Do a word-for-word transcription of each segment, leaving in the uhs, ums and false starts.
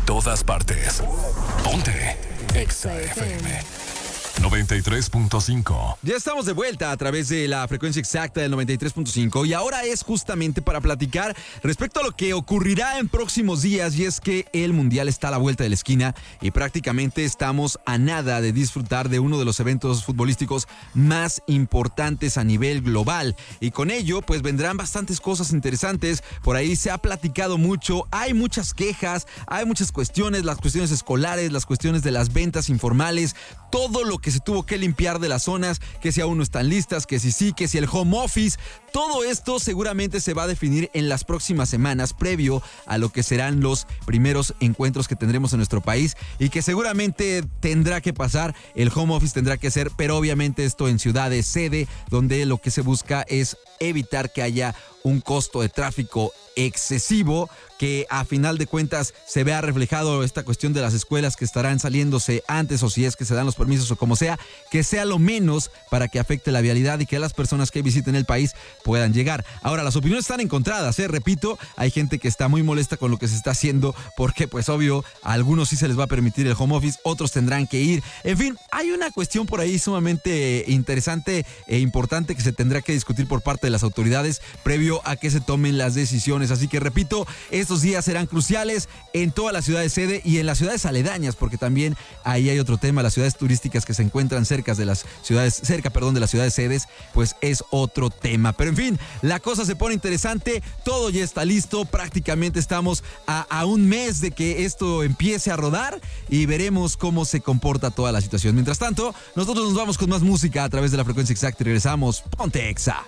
todas partes. Ponte Exa F M noventa y tres punto cinco. Ya estamos de vuelta a través de la frecuencia exacta del noventa y tres punto cinco y ahora es justamente para platicar respecto a lo que ocurrirá en próximos días, y es que el Mundial está a la vuelta de la esquina y prácticamente estamos a nada de disfrutar de uno de los eventos futbolísticos más importantes a nivel global, y con ello pues vendrán bastantes cosas interesantes. Por ahí se ha platicado mucho, hay muchas quejas, hay muchas cuestiones, las cuestiones escolares, las cuestiones de las ventas informales, todo lo que se tuvo que limpiar de las zonas, que si aún no están listas, que si sí, que si el home office. Todo esto seguramente se va a definir en las próximas semanas, previo a lo que serán los primeros encuentros que tendremos en nuestro país, y que seguramente tendrá que pasar, el home office tendrá que ser, pero obviamente esto en ciudades sede, donde lo que se busca es evitar que haya un costo de tráfico excesivo, que a final de cuentas se vea reflejado esta cuestión de las escuelas que estarán saliéndose antes, o si es que se dan los permisos o como sea, que sea lo menos para que afecte la vialidad y que las personas que visiten el país puedan llegar. Ahora, las opiniones están encontradas, ¿eh? Repito, hay gente que está muy molesta con lo que se está haciendo porque, pues obvio, a algunos sí se les va a permitir el home office, otros tendrán que ir. En fin, hay una cuestión por ahí sumamente interesante e importante que se tendrá que discutir por parte de las autoridades previo a que se tomen las decisiones. Así que repito, estos días serán cruciales en todas las ciudades sede y en las ciudades aledañas, porque también ahí hay otro tema, las ciudades turísticas que se encuentran cerca de las ciudades, cerca, perdón, de las ciudades sedes, pues es otro tema. Pero en fin, la cosa se pone interesante, todo ya está listo, prácticamente estamos a, a un mes de que esto empiece a rodar y veremos cómo se comporta toda la situación. Mientras tanto, nosotros nos vamos con más música a través de la frecuencia exacta y regresamos. Ponte Exa.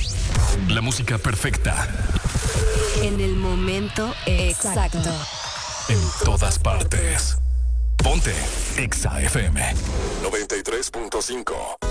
La música perfecta. En el momento exacto. En todas partes. Ponte Exa F M noventa y tres punto cinco.